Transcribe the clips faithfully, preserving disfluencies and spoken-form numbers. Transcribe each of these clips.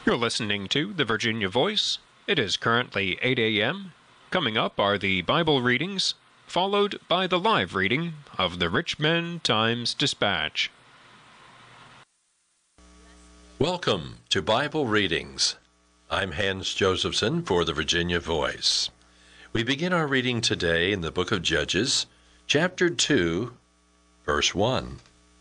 You're listening to the Virginia Voice. It is currently eight a m Coming up are the Bible readings, followed by the live reading of the Richmond Times-Dispatch. Welcome to Bible Readings. I'm Hans Josephson for the Virginia Voice. We begin our reading today in the book of Judges, chapter two, verse one.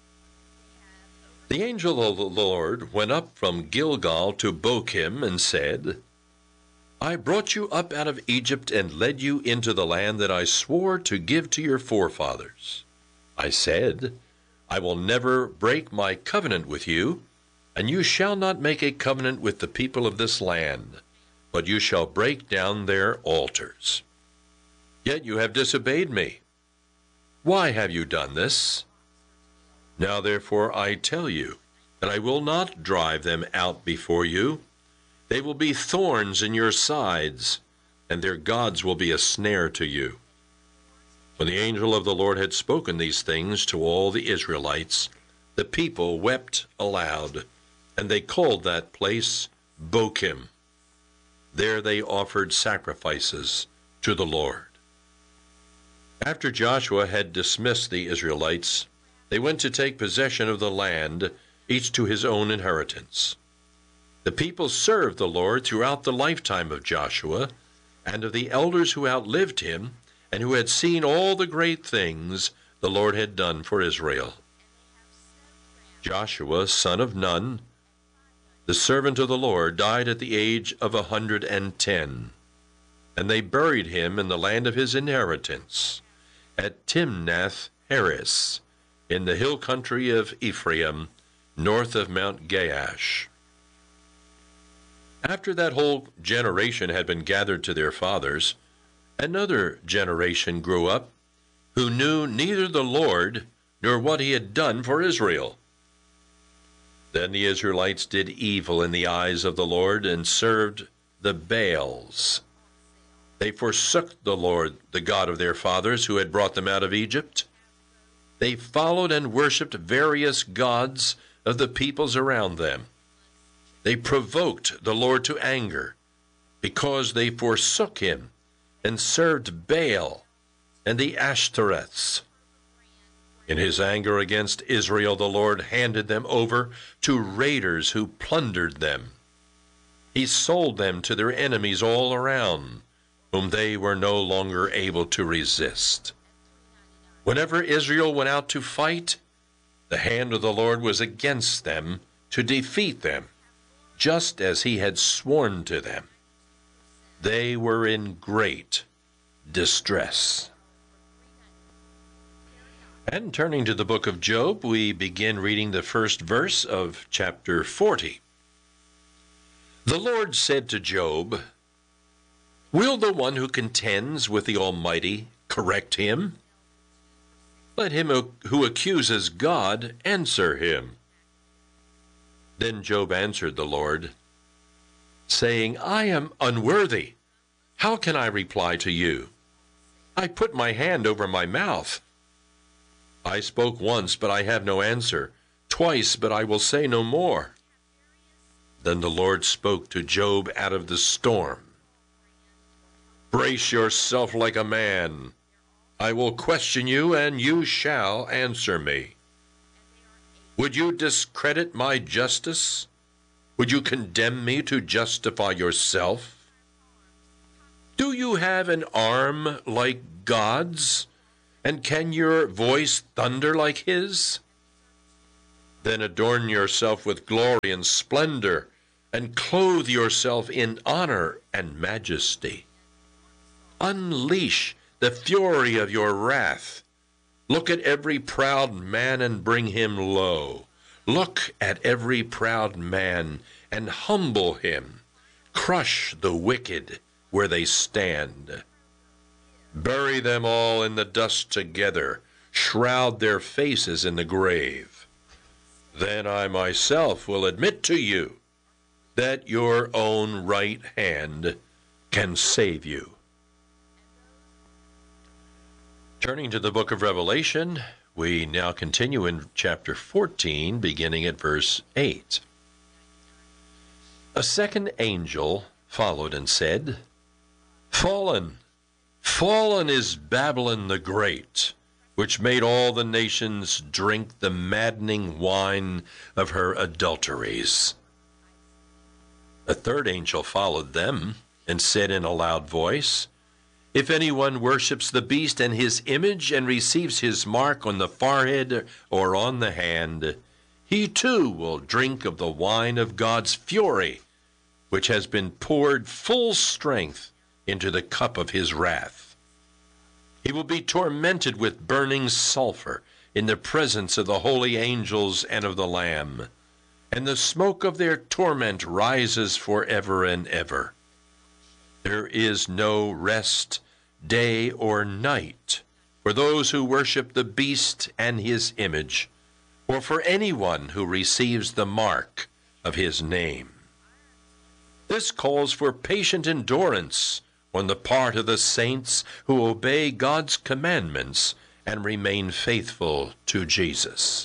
The angel of the Lord went up from Gilgal to Bochim and said, I brought you up out of Egypt and led you into the land that I swore to give to your forefathers. I said, I will never break my covenant with you, and you shall not make a covenant with the people of this land, but you shall break down their altars. Yet you have disobeyed me. Why have you done this? Now therefore I tell you that I will not drive them out before you. They will be thorns in your sides, and their gods will be a snare to you. When the angel of the Lord had spoken these things to all the Israelites, the people wept aloud, and they called that place Bochim. There they offered sacrifices to the Lord. After Joshua had dismissed the Israelites, they went to take possession of the land, each to his own inheritance. The people served the Lord throughout the lifetime of Joshua and of the elders who outlived him and who had seen all the great things the Lord had done for Israel. Joshua, son of Nun, the servant of the Lord, died at the age of a hundred and ten, and they buried him in the land of his inheritance, at Timnath-Heres, in the hill country of Ephraim, north of Mount Gaash. After that whole generation had been gathered to their fathers, another generation grew up, who knew neither the Lord nor what he had done for Israel. Then the Israelites did evil in the eyes of the Lord and served the Baals. They forsook the Lord, the God of their fathers, who had brought them out of Egypt. They followed and worshipped various gods of the peoples around them. They provoked the Lord to anger because they forsook him and served Baal and the Ashtoreths. In his anger against Israel, the Lord handed them over to raiders who plundered them. He sold them to their enemies all around, whom they were no longer able to resist. Whenever Israel went out to fight, the hand of the Lord was against them to defeat them, just as he had sworn to them. They were in great distress. And turning to the book of Job, we begin reading the first verse of chapter forty. The Lord said to Job, Will the one who contends with the Almighty correct him? Let him who accuses God answer him. Then Job answered the Lord, saying, I am unworthy. How can I reply to you? I put my hand over my mouth. I spoke once, but I have no answer, twice, but I will say no more. Then the Lord spoke to Job out of the storm. Brace yourself like a man. I will question you, and you shall answer me. Would you discredit my justice? Would you condemn me to justify yourself? Do you have an arm like God's? And can your voice thunder like his? Then adorn yourself with glory and splendor, and clothe yourself in honor and majesty. Unleash the fury of your wrath. Look at every proud man and bring him low. Look at every proud man and humble him. Crush the wicked where they stand. Bury them all in the dust together. Shroud their faces in the grave. Then I myself will admit to you that your own right hand can save you. Turning to the book of Revelation, we now continue in chapter fourteen, beginning at verse eight. A second angel followed and said, Fallen, fallen is Babylon the Great, which made all the nations drink the maddening wine of her adulteries. A third angel followed them and said in a loud voice, If anyone worships the beast and his image and receives his mark on the forehead or on the hand, he too will drink of the wine of God's fury, which has been poured full strength into the cup of his wrath. He will be tormented with burning sulfur in the presence of the holy angels and of the Lamb, and the smoke of their torment rises forever and ever. There is no rest, day or night, for those who worship the beast and his image, or for anyone who receives the mark of his name. This calls for patient endurance on the part of the saints who obey God's commandments and remain faithful to Jesus.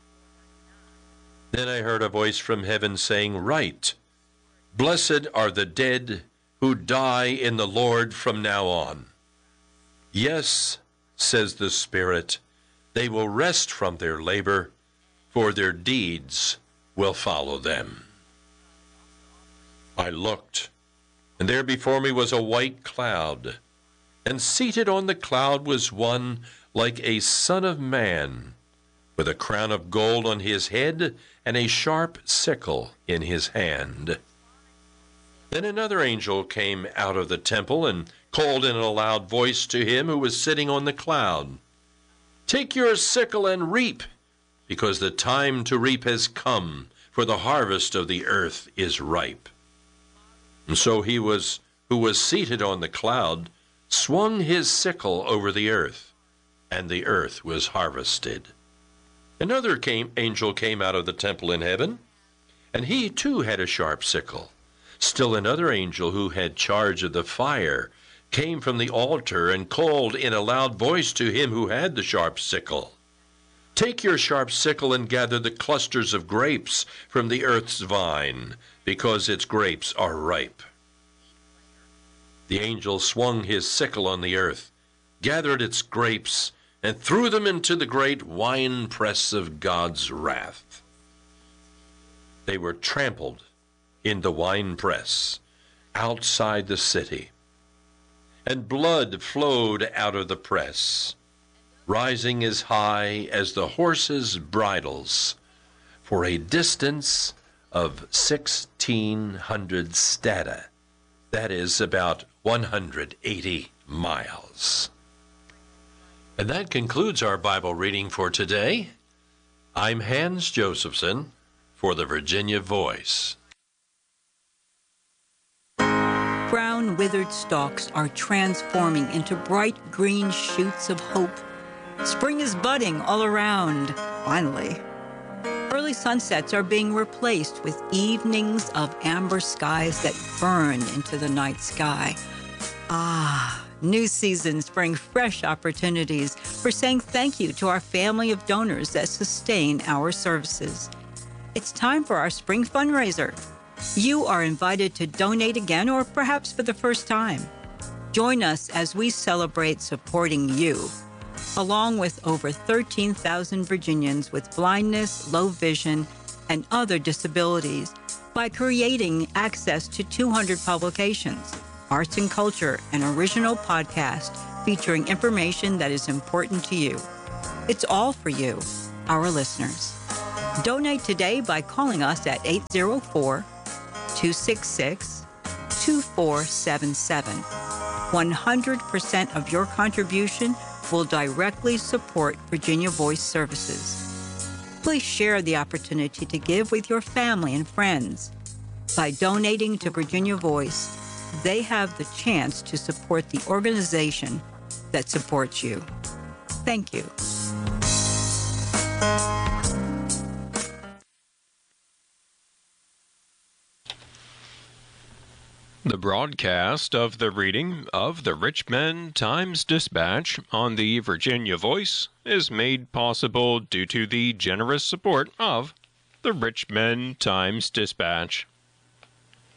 Then I heard a voice from heaven saying, Write, Blessed are the dead who die in the Lord from now on. Yes, says the Spirit, they will rest from their labor, for their deeds will follow them. I looked, and there before me was a white cloud, and seated on the cloud was one like a son of man, with a crown of gold on his head and a sharp sickle in his hand. Then another angel came out of the temple and called in a loud voice to him who was sitting on the cloud, Take your sickle and reap, because the time to reap has come, for the harvest of the earth is ripe. And so he was who was seated on the cloud swung his sickle over the earth, and the earth was harvested. Another came, angel came out of the temple in heaven, and he too had a sharp sickle. Still another angel who had charge of the fire came from the altar and called in a loud voice to him who had the sharp sickle, Take your sharp sickle and gather the clusters of grapes from the earth's vine, because its grapes are ripe. The angel swung his sickle on the earth, gathered its grapes, and threw them into the great winepress of God's wrath. They were trampled in the winepress outside the city, and blood flowed out of the press, rising as high as the horses' bridles, for a distance of sixteen hundred stadia, that is about one hundred eighty miles. And that concludes our Bible reading for today. I'm Hans Josephson for the Virginia Voice. Brown, withered stalks are transforming into bright green shoots of hope. Spring is budding all around, finally. Early sunsets are being replaced with evenings of amber skies that burn into the night sky. Ah, new seasons bring fresh opportunities for saying thank you to our family of donors that sustain our services. It's time for our spring fundraiser. You are invited to donate again or perhaps for the first time. Join us as we celebrate supporting you, along with over thirteen thousand Virginians with blindness, low vision, and other disabilities, by creating access to two hundred publications, arts and culture, and original podcasts featuring information that is important to you. It's all for you, our listeners. Donate today by calling us at eight zero four, two six six, two four seven seven. one hundred percent of your contribution will directly support Virginia Voice services. Please share the opportunity to give with your family and friends. By donating to Virginia Voice, they have the chance to support the organization that supports you. Thank you. The broadcast of the reading of the Richmond Times-Dispatch on the Virginia Voice is made possible due to the generous support of the Richmond Times-Dispatch.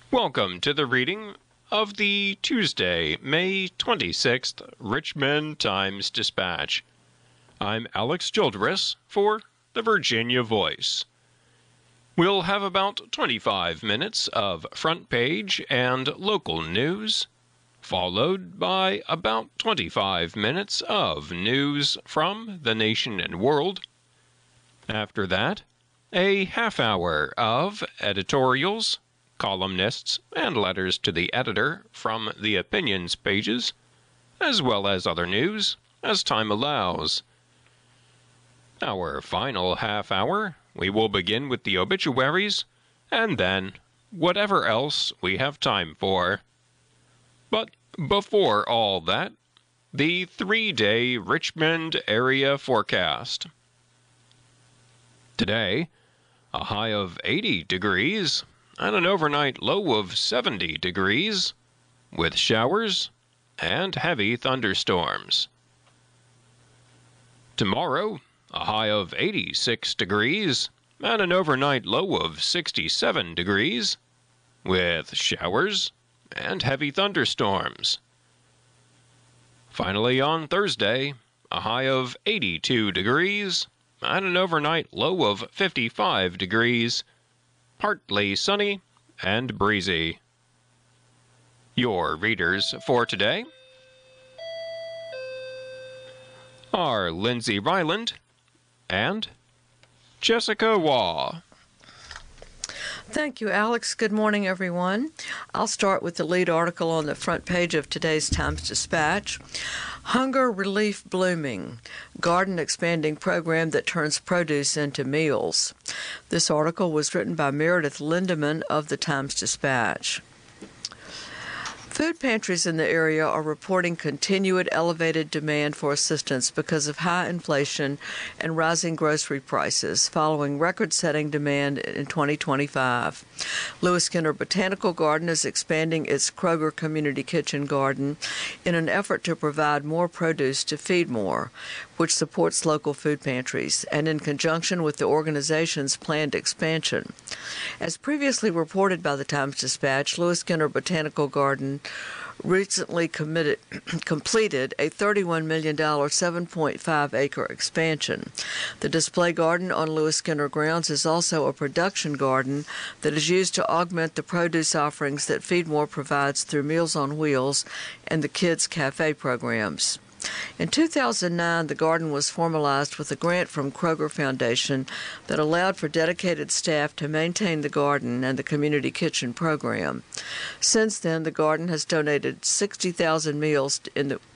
Welcome to the reading of the Tuesday, May twenty-sixth, Richmond Times-Dispatch. I'm Alex Childress for the Virginia Voice. We'll have about twenty-five minutes of front page and local news, followed by about twenty-five minutes of news from the nation and world. After that, a half hour of editorials, columnists, and letters to the editor from the opinions pages, as well as other news, as time allows. Our final half hour, we will begin with the obituaries, and then whatever else we have time for. But before all that, the three-day Richmond area forecast. Today, a high of eighty degrees, and an overnight low of seventy degrees, with showers and heavy thunderstorms. Tomorrow, a high of eighty-six degrees, and an overnight low of sixty-seven degrees, with showers and heavy thunderstorms. Finally, on Thursday, a high of eighty-two degrees, and an overnight low of fifty-five degrees, partly sunny and breezy. Your readers for today are Lindsay Ryland and Jessica Waugh. Thank you, Alex. Good morning, everyone. I'll start with the lead article on the front page of today's Times-Dispatch. Hunger Relief Blooming, garden expanding program that turns produce into meals. This article was written by Meredith Lindeman of the Times-Dispatch. Food pantries in the area are reporting continued elevated demand for assistance because of high inflation and rising grocery prices following record-setting demand in twenty twenty-five. Lewis Skinner Botanical Garden is expanding its Kroger Community Kitchen Garden in an effort to provide more produce to Feed More, which supports local food pantries, and in conjunction with the organization's planned expansion. As previously reported by the Times-Dispatch, Lewis Skinner Botanical Garden recently committed, completed a thirty-one million dollars, seven point five acre expansion. The display garden on Lewis Skinner grounds is also a production garden that is used to augment the produce offerings that Feed More provides through Meals on Wheels and the Kids Cafe programs. In two thousand nine, the garden was formalized with a grant from Kroger Foundation that allowed for dedicated staff to maintain the garden and the community kitchen program. Since then, the garden has donated sixty thousand meals in the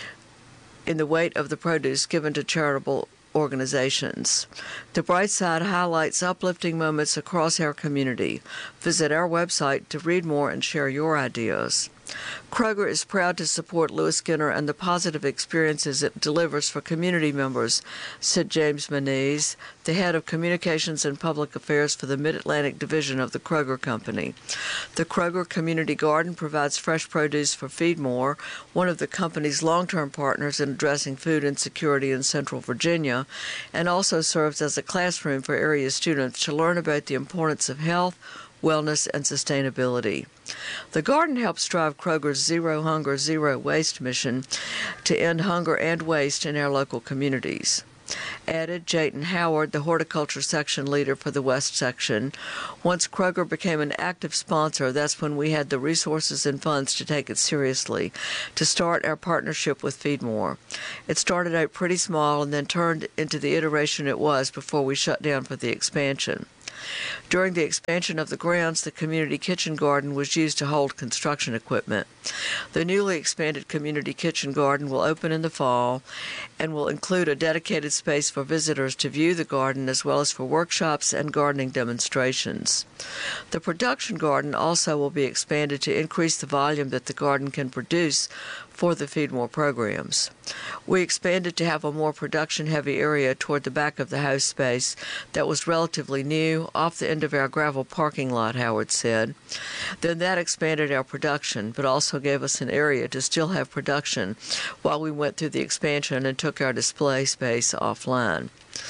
in the weight of the produce given to charitable organizations. The Bright Side highlights uplifting moments across our community. Visit our website to read more and share your ideas. Kroger is proud to support Lewis Skinner and the positive experiences it delivers for community members, said James Manise, the head of Communications and Public Affairs for the Mid-Atlantic Division of the Kroger Company. The Kroger Community Garden provides fresh produce for Feed More, one of the company's long-term partners in addressing food insecurity in Central Virginia, and also serves as a classroom for area students to learn about the importance of health, wellness, and sustainability. The garden helps drive Kroger's Zero Hunger, Zero Waste mission to end hunger and waste in our local communities. Added Jayton Howard, the horticulture section leader for the West section. Once Kroger became an active sponsor, that's when we had the resources and funds to take it seriously, to start our partnership with Feed More. It started out pretty small and then turned into the iteration it was before we shut down for the expansion. During the expansion of the grounds, the community kitchen garden was used to hold construction equipment. The newly expanded community kitchen garden will open in the fall and will include a dedicated space for visitors to view the garden as well as for workshops and gardening demonstrations. The production garden also will be expanded to increase the volume that the garden can produce for the Feed More programs. We expanded to have a more production-heavy area toward the back of the house space that was relatively new, off the end of our gravel parking lot, Howard said. Then that expanded our production, but also gave us an area to still have production while we went through the expansion and took our display space offline.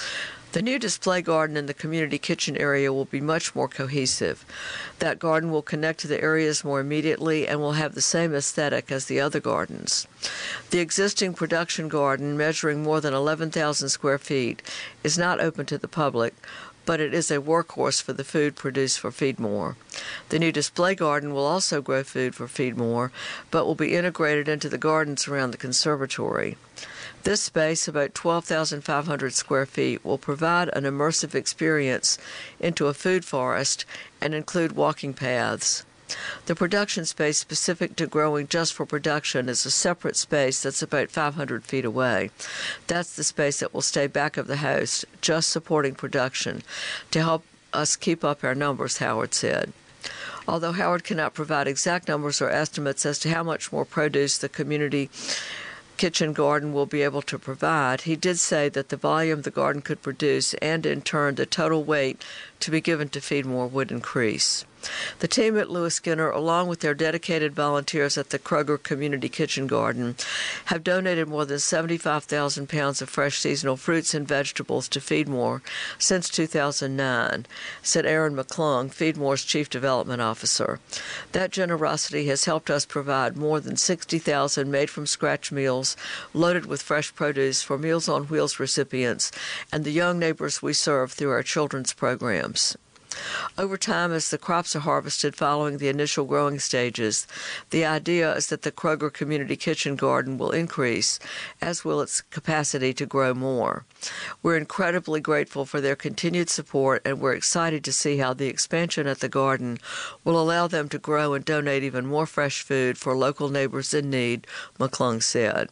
The new display garden in the community kitchen area will be much more cohesive. That garden will connect to the areas more immediately and will have the same aesthetic as the other gardens. The existing production garden, measuring more than eleven thousand square feet, is not open to the public, but it is a workhorse for the food produced for Feedmore. The new display garden will also grow food for Feedmore, but will be integrated into the gardens around the conservatory. This space, about twelve thousand five hundred square feet, will provide an immersive experience into a food forest and include walking paths. The production space specific to growing just for production is a separate space that's about five hundred feet away. That's the space that will stay back of the house, just supporting production, to help us keep up our numbers, Howard said. Although Howard cannot provide exact numbers or estimates as to how much more produce the community kitchen garden will be able to provide, he did say that the volume the garden could produce and, in turn, the total weight to be given to Feedmore would increase. The team at Lewis Skinner, along with their dedicated volunteers at the Kroger Community Kitchen Garden, have donated more than seventy-five thousand pounds of fresh seasonal fruits and vegetables to Feedmore since two thousand nine, said Aaron McClung, Feedmore's Chief Development Officer. That generosity has helped us provide more than sixty thousand made-from-scratch meals loaded with fresh produce for Meals on Wheels recipients and the young neighbors we serve through our children's programs. Over time, as the crops are harvested following the initial growing stages, the idea is that the Kroger Community Kitchen Garden will increase, as will its capacity to grow more. We're incredibly grateful for their continued support, and we're excited to see how the expansion at the garden will allow them to grow and donate even more fresh food for local neighbors in need, McClung said.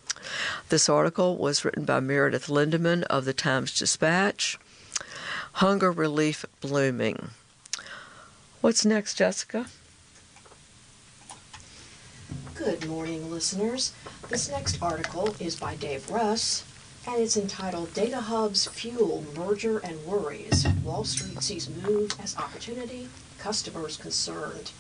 This article was written by Meredith Lindeman of the Times-Dispatch. Hunger relief blooming. What's next, Jessica? Good morning, listeners. This next article is by Dave Russ, and it's entitled Data Hubs Fuel Merger and Worries. Wall Street Sees Move as Opportunity, Customers Concerned.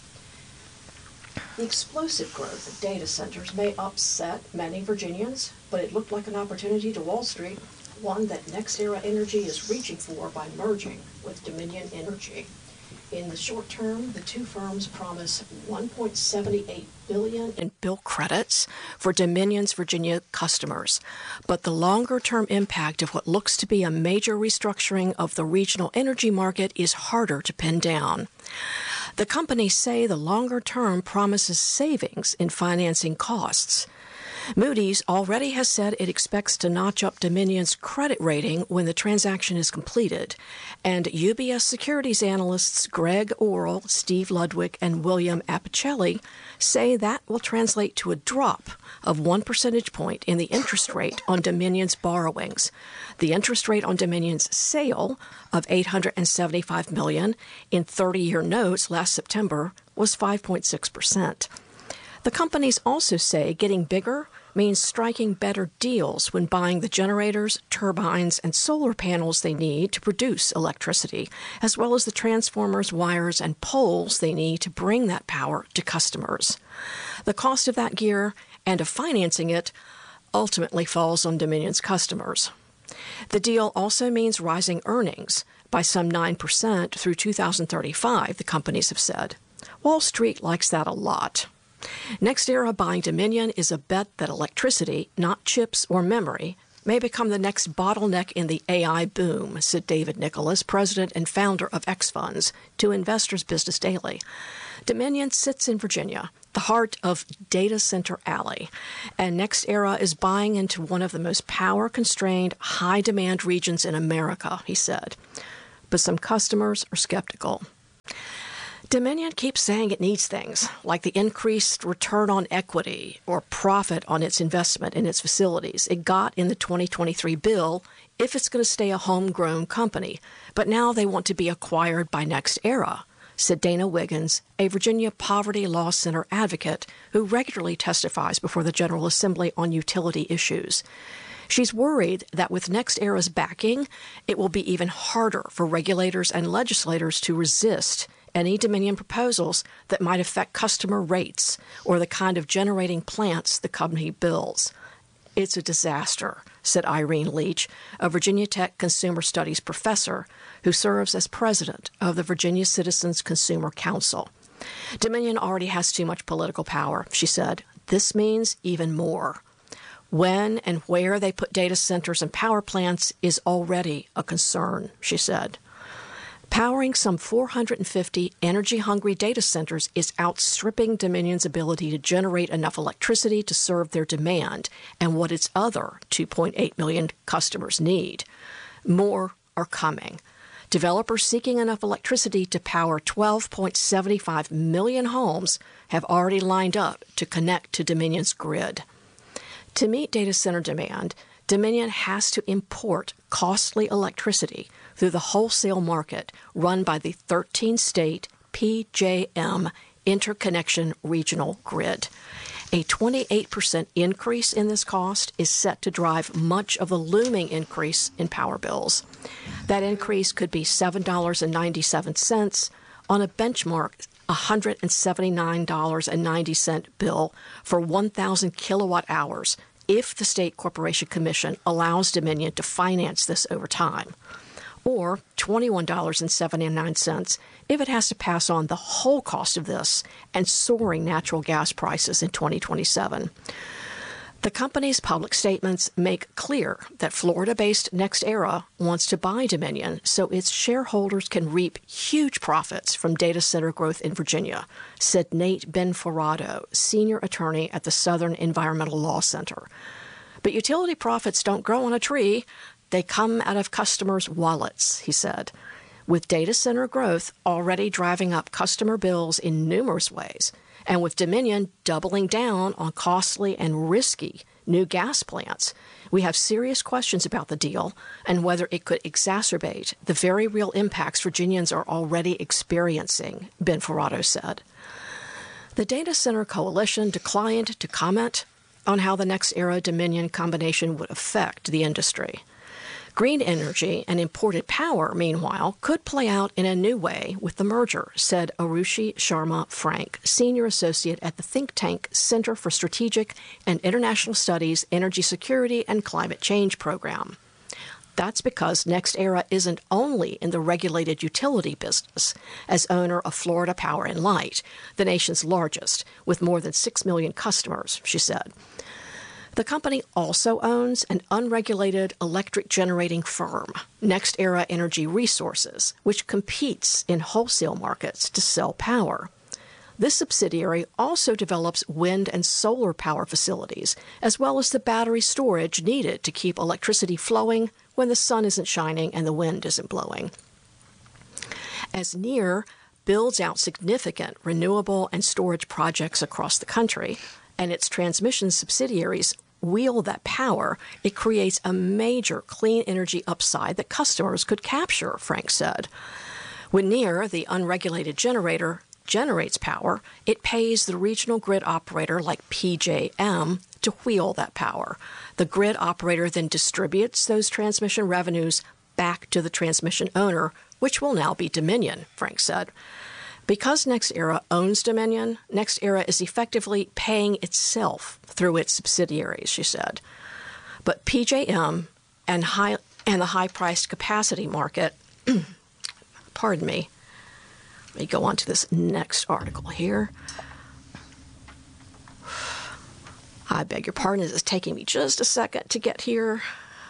The explosive growth of data centers may upset many Virginians, but it looked like an opportunity to Wall Street, one that NextEra Energy is reaching for by merging with Dominion Energy. In the short term, the two firms promise one point seven eight billion dollars in bill credits for Dominion's Virginia customers. But the longer-term impact of what looks to be a major restructuring of the regional energy market is harder to pin down. The companies say the longer term promises savings in financing costs. Moody's already has said it expects to notch up Dominion's credit rating when the transaction is completed, and U B S securities analysts Greg Orrell, Steve Ludwig, and William Apicelli say that will translate to a drop of one percentage point in the interest rate on Dominion's borrowings. The interest rate on Dominion's sale of eight hundred seventy-five million dollars in thirty-year notes last September was five point six percent. The companies also say getting bigger means striking better deals when buying the generators, turbines, and solar panels they need to produce electricity, as well as the transformers, wires, and poles they need to bring that power to customers. The cost of that gear and of financing it ultimately falls on Dominion's customers. The deal also means rising earnings by some nine percent through two thousand thirty-five, the companies have said. Wall Street likes that a lot. NextEra buying Dominion is a bet that electricity, not chips or memory, may become the next bottleneck in the A I boom, said David Nicholas, president and founder of X Funds, to Investors Business Daily. Dominion sits in Virginia, the heart of Data Center Alley, and NextEra is buying into one of the most power-constrained, high-demand regions in America, he said. But some customers are skeptical. Dominion keeps saying it needs things, like the increased return on equity or profit on its investment in its facilities it got in the twenty twenty-three bill if it's going to stay a homegrown company. But now they want to be acquired by NextEra, said Dana Wiggins, a Virginia Poverty Law Center advocate who regularly testifies before the General Assembly on utility issues. She's worried that with NextEra's backing, it will be even harder for regulators and legislators to resist any Dominion proposals that might affect customer rates or the kind of generating plants the company builds. It's a disaster, said Irene Leach, a Virginia Tech consumer studies professor who serves as president of the Virginia Citizens Consumer Council. Dominion already has too much political power, she said. This means even more. When and where they put data centers and power plants is already a concern, she said. Powering some four hundred fifty energy-hungry data centers is outstripping Dominion's ability to generate enough electricity to serve their demand and what its other two point eight million customers need. More are coming. Developers seeking enough electricity to power twelve point seven five million homes have already lined up to connect to Dominion's grid. To meet data center demand, Dominion has to import costly electricity through the wholesale market run by the thirteen-state P J M Interconnection Regional Grid. A twenty-eight percent increase in this cost is set to drive much of the looming increase in power bills. That increase could be seven dollars and ninety-seven cents on a benchmark one hundred seventy-nine dollars and ninety cents bill for one thousand kilowatt hours if the State Corporation Commission allows Dominion to finance this over time, or twenty-one dollars and seventy-nine cents if it has to pass on the whole cost of this and soaring natural gas prices in twenty twenty-seven. The company's public statements make clear that Florida-based NextEra wants to buy Dominion so its shareholders can reap huge profits from data center growth in Virginia, said Nate Benforado, senior attorney at the Southern Environmental Law Center. But utility profits don't grow on a tree. They come out of customers' wallets, he said. With data center growth already driving up customer bills in numerous ways, and with Dominion doubling down on costly and risky new gas plants, we have serious questions about the deal and whether it could exacerbate the very real impacts Virginians are already experiencing, Benforado said. The Data Center Coalition declined to comment on how the NextEra Dominion combination would affect the industry. Green energy and imported power, meanwhile, could play out in a new way with the merger, said Arushi Sharma Frank, senior associate at the think tank Center for Strategic and International Studies, Energy Security and Climate Change program. That's because NextEra isn't only in the regulated utility business as owner of Florida Power and Light, the nation's largest, with more than six million customers, she said. The company also owns an unregulated electric generating firm, NextEra Energy Resources, which competes in wholesale markets to sell power. This subsidiary also develops wind and solar power facilities, as well as the battery storage needed to keep electricity flowing when the sun isn't shining and the wind isn't blowing. As NEAR builds out significant renewable and storage projects across the country, and its transmission subsidiaries wheel that power, it creates a major clean energy upside that customers could capture, Frank said. When NEAR, the unregulated generator, generates power, it pays the regional grid operator like P J M to wheel that power. The grid operator then distributes those transmission revenues back to the transmission owner, which will now be Dominion, Frank said. Because NextEra owns Dominion, NextEra is effectively paying itself through its subsidiaries, she said. But P J M and high and the high-priced capacity market, pardon me, let me go on to this next article here. I beg your pardon, this is taking me just a second to get here.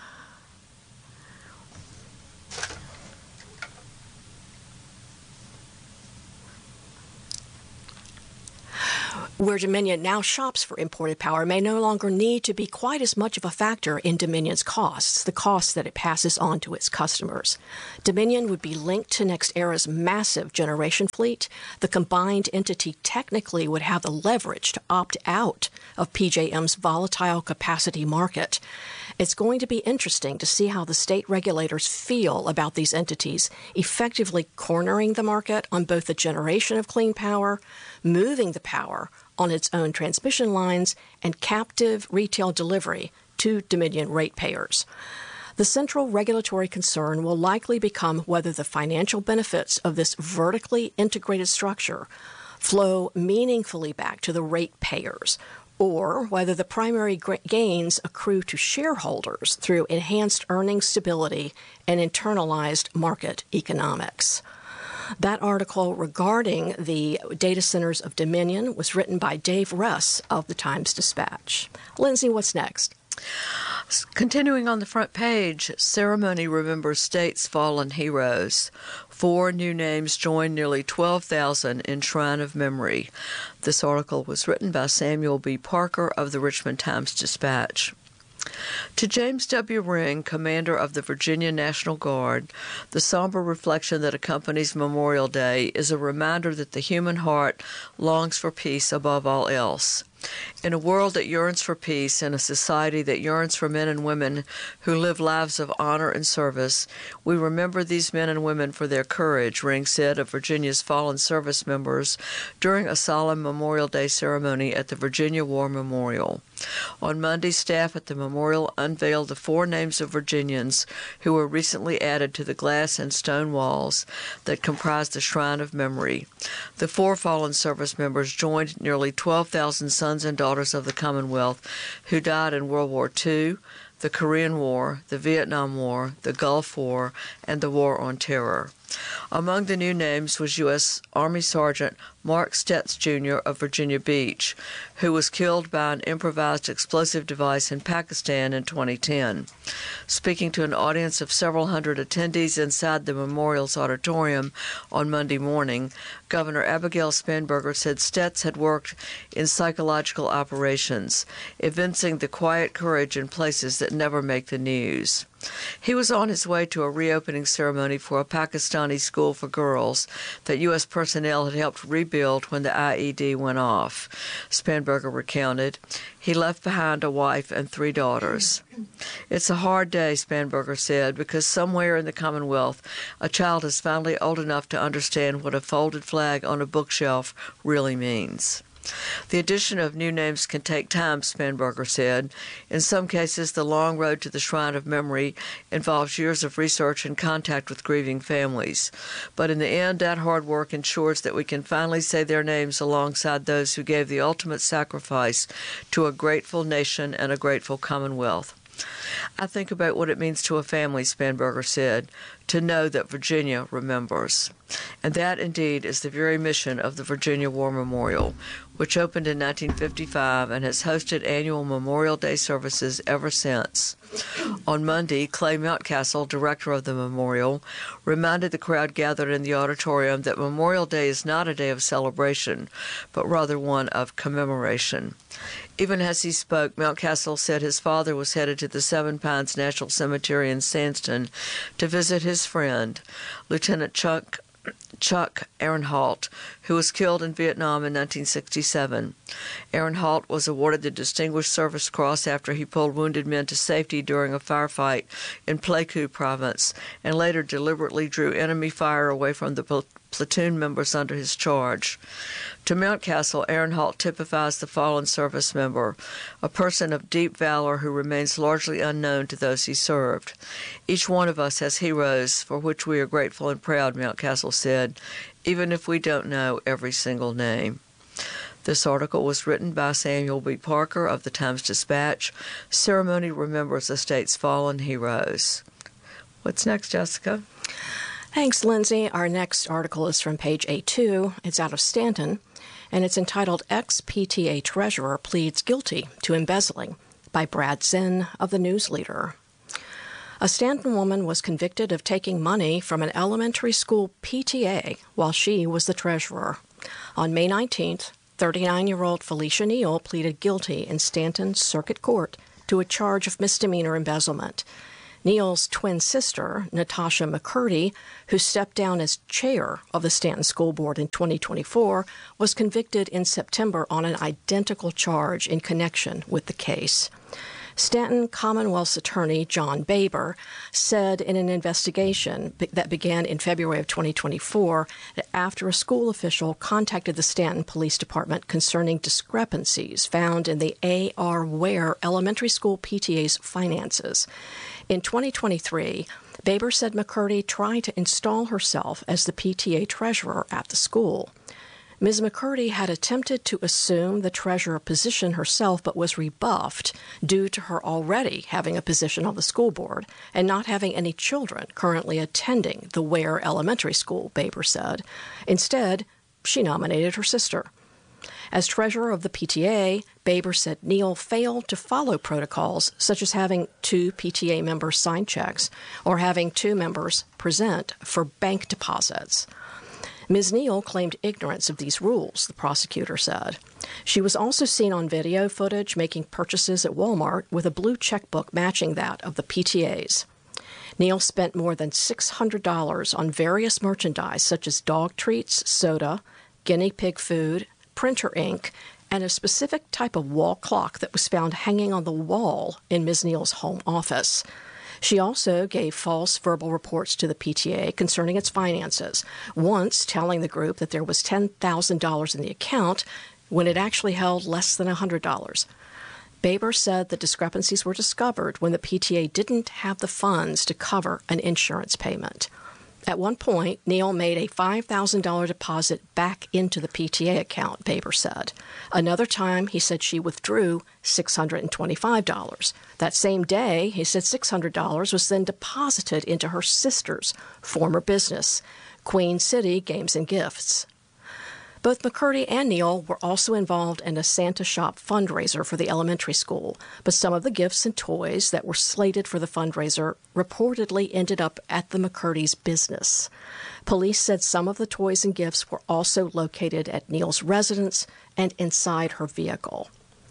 Where Dominion now shops for imported power may no longer need to be quite as much of a factor in Dominion's costs, the costs that it passes on to its customers. Dominion would be linked to NextEra's massive generation fleet. The combined entity technically would have the leverage to opt out of P J M's volatile capacity market. It's going to be interesting to see how the state regulators feel about these entities effectively cornering the market on both the generation of clean power, moving the power on its own transmission lines, and captive retail delivery to Dominion ratepayers. The central regulatory concern will likely become whether the financial benefits of this vertically integrated structure flow meaningfully back to the ratepayers, or whether the primary gains accrue to shareholders through enhanced earning stability and internalized market economics. That article regarding the data centers of Dominion was written by Dave Russ of the Times-Dispatch. Lindsay, what's next? Continuing on the front page, ceremony remembers state's fallen heroes. Four new names join nearly twelve thousand in Shrine of Memory. This article was written by Samuel B. Parker of the Richmond Times-Dispatch. To James W. Ring, commander of the Virginia National Guard, the somber reflection that accompanies Memorial Day is a reminder that the human heart longs for peace above all else. In a world that yearns for peace, in a society that yearns for men and women who live lives of honor and service, we remember these men and women for their courage, Ring said of Virginia's fallen service members during a solemn Memorial Day ceremony at the Virginia War Memorial. On Monday, staff at the memorial unveiled the four names of Virginians who were recently added to the glass and stone walls that comprise the Shrine of Memory. The four fallen service members joined nearly twelve thousand sons and daughters of the Commonwealth who died in World War Two, the Korean War, the Vietnam War, the Gulf War, and the War on Terror. Among the new names was U S Army Sergeant Mark Stetz, Junior of Virginia Beach, who was killed by an improvised explosive device in Pakistan in twenty ten. Speaking to an audience of several hundred attendees inside the memorial's auditorium on Monday morning, Governor Abigail Spanberger said Stetz had worked in psychological operations, evincing the quiet courage in places that never make the news. He was on his way to a reopening ceremony for a Pakistani school for girls that U S personnel had helped rebuild when the I E D went off. Spanberger recounted, he left behind a wife and three daughters. It's a hard day, Spanberger said, because somewhere in the Commonwealth, a child is finally old enough to understand what a folded flag on a bookshelf really means. The addition of new names can take time, Spanberger said. In some cases, the long road to the Shrine of Memory involves years of research and contact with grieving families. But in the end, that hard work ensures that we can finally say their names alongside those who gave the ultimate sacrifice to a grateful nation and a grateful Commonwealth. I think about what it means to a family, Spanberger said, to know that Virginia remembers. And that, indeed, is the very mission of the Virginia War Memorial, which opened in nineteen fifty-five and has hosted annual Memorial Day services ever since. On Monday, Clay Mountcastle, director of the memorial, reminded the crowd gathered in the auditorium that Memorial Day is not a day of celebration, but rather one of commemoration. Even as he spoke, Mountcastle said his father was headed to the Seven Pines National Cemetery in Sandston to visit his friend, Lieutenant Chuck Chuck Ehrenholt, who was killed in Vietnam in nineteen sixty-seven. Ehrenholt was awarded the Distinguished Service Cross after he pulled wounded men to safety during a firefight in Pleiku Province, and later deliberately drew enemy fire away from the pl- platoon members under his charge. To Mountcastle, Ehrenholt typifies the fallen service member, a person of deep valor who remains largely unknown to those he served. Each one of us has heroes for which we are grateful and proud, Mountcastle said, even if we don't know every single name. This article was written by Samuel B. Parker of the Times-Dispatch. Ceremony remembers the state's fallen heroes. What's next, Jessica? Thanks, Lindsay. Our next article is from page A two. It's out of Stanton, and it's entitled Ex-P T A Treasurer Pleads Guilty to Embezzling by Brad Zinn of the News Leader. A Stanton woman was convicted of taking money from an elementary school P T A while she was the treasurer. On May nineteenth, thirty-nine-year-old Felicia Neal pleaded guilty in Stanton Circuit Court to a charge of misdemeanor embezzlement. Neal's twin sister, Natasha McCurdy, who stepped down as chair of the Stanton School Board in twenty twenty-four, was convicted in September on an identical charge in connection with the case. Stanton Commonwealth's attorney, John Baber, said in an investigation that began in February of twenty twenty-four that after a school official contacted the Stanton Police Department concerning discrepancies found in the A R. Ware Elementary School P T A's finances. In twenty twenty-three, Baber said McCurdy tried to install herself as the P T A treasurer at the school. Miz McCurdy had attempted to assume the treasurer position herself, but was rebuffed due to her already having a position on the school board and not having any children currently attending the Ware Elementary School, Baber said. Instead, she nominated her sister. As treasurer of the P T A, Baber said Neal failed to follow protocols such as having two P T A members sign checks or having two members present for bank deposits. Miz Neal claimed ignorance of these rules, the prosecutor said. She was also seen on video footage making purchases at Walmart with a blue checkbook matching that of the P T A's. Neal spent more than six hundred dollars on various merchandise such as dog treats, soda, guinea pig food, printer ink, and a specific type of wall clock that was found hanging on the wall in Miz Neal's home office. She also gave false verbal reports to the P T A concerning its finances, once telling the group that there was ten thousand dollars in the account when it actually held less than one hundred dollars. Baber said the discrepancies were discovered when the P T A didn't have the funds to cover an insurance payment. At one point, Neal made a five thousand dollars deposit back into the P T A account, Baber said. Another time, he said she withdrew six hundred twenty-five dollars. That same day, he said six hundred dollars was then deposited into her sister's former business, Queen City Games and Gifts. Both McCurdy and Neal were also involved in a Santa Shop fundraiser for the elementary school, but some of the gifts and toys that were slated for the fundraiser reportedly ended up at the McCurdy's business. Police said some of the toys and gifts were also located at Neal's residence and inside her vehicle.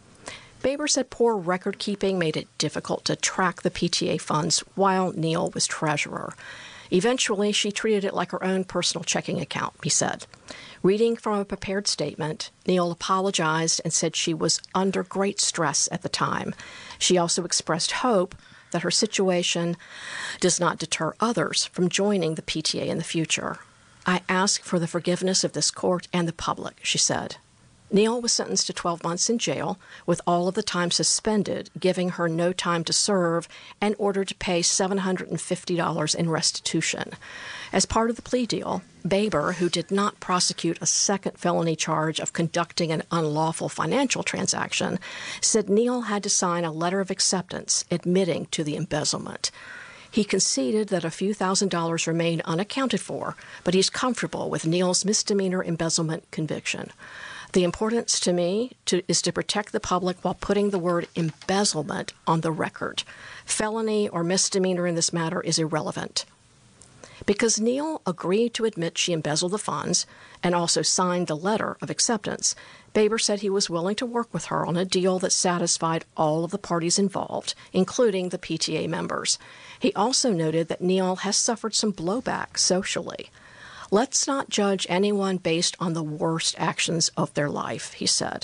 Baber said poor record-keeping made it difficult to track the P T A funds while Neal was treasurer. Eventually, she treated it like her own personal checking account, he said. Reading from a prepared statement, Neal apologized and said she was under great stress at the time. She also expressed hope that her situation does not deter others from joining the P T A in the future. I ask for the forgiveness of this court and the public, she said. Neal was sentenced to twelve months in jail, with all of the time suspended, giving her no time to serve, and ordered to pay seven hundred fifty dollars in restitution. As part of the plea deal, Baber, who did not prosecute a second felony charge of conducting an unlawful financial transaction, said Neal had to sign a letter of acceptance admitting to the embezzlement. He conceded that a few thousand dollars remained unaccounted for, but he's comfortable with Neal's misdemeanor embezzlement conviction. The importance to me to, is to protect the public while putting the word embezzlement on the record. Felony or misdemeanor in this matter is irrelevant. Because Neal agreed to admit she embezzled the funds and also signed the letter of acceptance, Baber said he was willing to work with her on a deal that satisfied all of the parties involved, including the P T A members. He also noted that Neal has suffered some blowback socially. Let's not judge anyone based on the worst actions of their life, he said.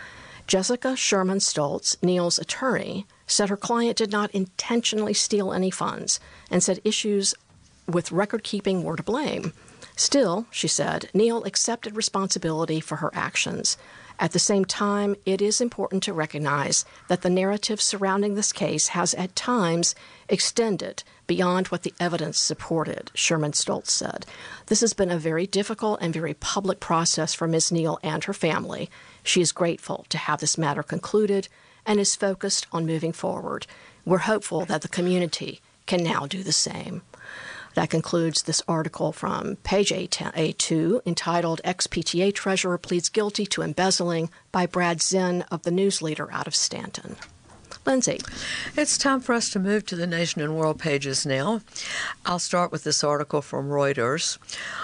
Jessica Sherman Stoltz, Neal's attorney, said her client did not intentionally steal any funds and said issues with record-keeping were to blame. Still, she said, Neal accepted responsibility for her actions. At the same time, it is important to recognize that the narrative surrounding this case has at times extended beyond what the evidence supported, Sherman Stoltz said. This has been a very difficult and very public process for Miz Neal and her family. She is grateful to have this matter concluded and is focused on moving forward. We're hopeful that the community can now do the same. That concludes this article from page A two entitled Ex-P T A Treasurer Pleads Guilty to Embezzling by Brad Zinn of the News Leader out of Stanton. Lindsay. It's time for us to move to the Nation and World pages now. I'll start with this article from Reuters.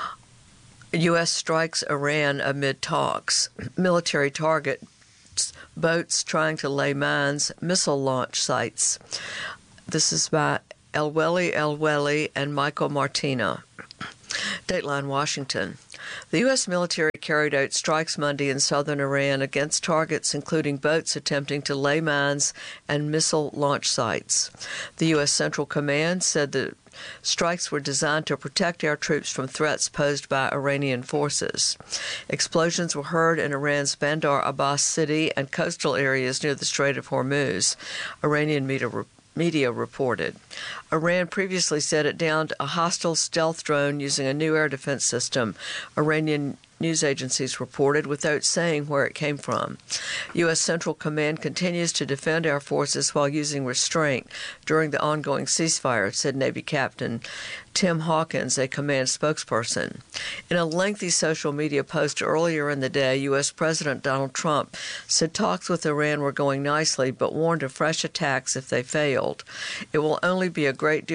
U S strikes Iran amid talks. Military targets boats trying to lay mines, missile launch sites. This is by Elweli Elweli and Michael Martina. Dateline, Washington. The U S military carried out strikes Monday in southern Iran against targets including boats attempting to lay mines and missile launch sites. The U S Central Command said the strikes were designed to protect our troops from threats posed by Iranian forces. Explosions were heard in Iran's Bandar Abbas city and coastal areas near the Strait of Hormuz, Iranian media reported. Media reported. Iran previously said it downed a hostile stealth drone using a new air defense system. Iranian news agencies reported without saying where it came from. U S. Central Command continues to defend our forces while using restraint during the ongoing ceasefire, said Navy Captain Tim Hawkins, a command spokesperson. In a lengthy social media post earlier in the day, U S. President Donald Trump said talks with Iran were going nicely, but warned of fresh attacks if they failed. It will only be a great deal